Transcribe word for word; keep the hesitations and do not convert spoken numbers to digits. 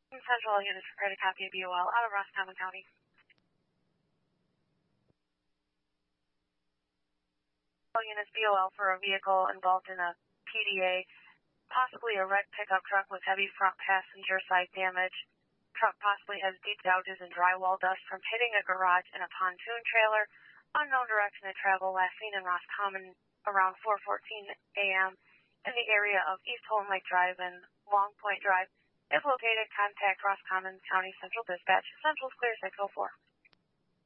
Central units prepared a copy of B O L out of Roscommon County. Units B O L for a vehicle involved in a P D A, possibly a wrecked pickup truck with heavy front passenger side damage. Truck possibly has deep gouges and drywall dust from hitting a garage and a pontoon trailer. Unknown direction of travel, last seen in Roscommon around four fourteen a m in the area of East Holm Lake Drive and Long Point Drive. If located, contact Roscommon County Central Dispatch. Central's clear six oh four.